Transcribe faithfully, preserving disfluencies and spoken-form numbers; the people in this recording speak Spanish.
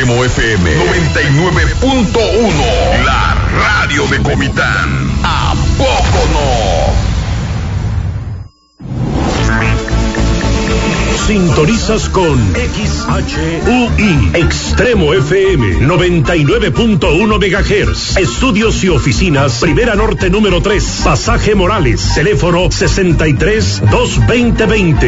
Extremo F M noventa y nueve punto uno, la radio de Comitán. ¿A poco no? Sintonizas con X H U I Extremo F M noventa y nueve punto uno megahertz. Estudios y oficinas Primera Norte número tres, Pasaje Morales. Teléfono sesenta y tres, dos veinte veinte.